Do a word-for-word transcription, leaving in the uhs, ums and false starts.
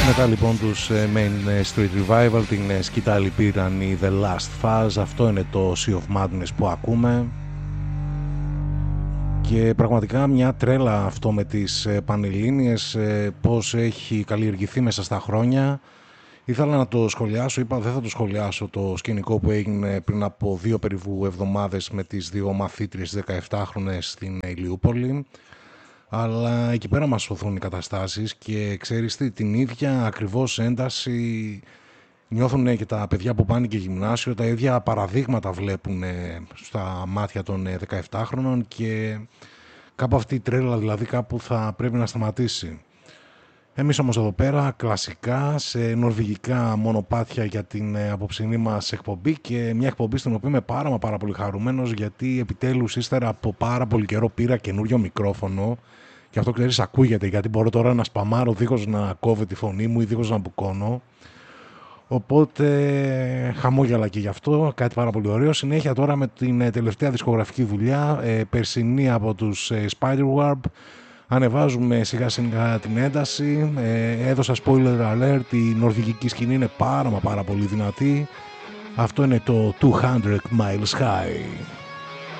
Μετά λοιπόν τους Main Street Revival, την σκητάλη πήραν οι The Last Fuzz. Αυτό είναι το Sea of Madness που ακούμε. Και πραγματικά μια τρέλα αυτό με τις Πανελλήνιες, πώς έχει καλλιεργηθεί μέσα στα χρόνια. Ήθελα να το σχολιάσω, είπα δεν θα το σχολιάσω το σκηνικό που έγινε πριν από δύο περίπου εβδομάδες με τις δύο μαθήτριες δεκαεπτάχρονες στην Ηλιούπολη. Αλλά εκεί πέρα μας σωθούν οι καταστάσεις και ξέρεις τι, την ίδια ακριβώς ένταση νιώθουν και τα παιδιά που πάνε και γυμνάσιο, τα ίδια παραδείγματα βλέπουν στα μάτια των δεκαεπτάχρονων και κάπου αυτή η τρέλα δηλαδή κάπου θα πρέπει να σταματήσει. Εμείς όμως εδώ πέρα κλασικά σε νορβηγικά μονοπάτια για την απόψινή μας εκπομπή και μια εκπομπή στην οποία είμαι πάρα μα πάρα πολύ χαρούμενος γιατί επιτέλους ύστερα από πάρα πολύ καιρό πήρα καινούριο μικρόφωνο και αυτό ξέρεις ακούγεται γιατί μπορώ τώρα να σπαμάρω δίχως να κόβω τη φωνή μου ή δίχως να μπουκώνω. Οπότε χαμόγελα και γι' αυτό, κάτι πάρα πολύ ωραίο. Συνέχεια τώρα με την τελευταία δισκογραφική δουλειά, ε, περσινή από τους ε, Spiderwarp. Ανεβάζουμε σιγά σιγά την ένταση, ε, έδωσα spoiler alert, η νορβηγική σκηνή είναι πάρα μα πάρα πολύ δυνατή. Αυτό είναι το two hundred miles high.